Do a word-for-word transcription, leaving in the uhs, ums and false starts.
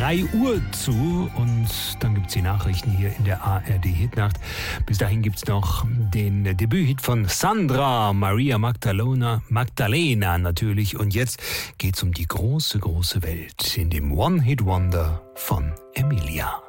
drei Uhr zu und dann gibt es die Nachrichten hier in der A R D-Hitnacht. Bis dahin gibt es noch den Debüthit von Sandra, Maria Magdalena, Magdalena natürlich. Und jetzt geht es um die große, große Welt in dem One-Hit-Wonder von Emilia.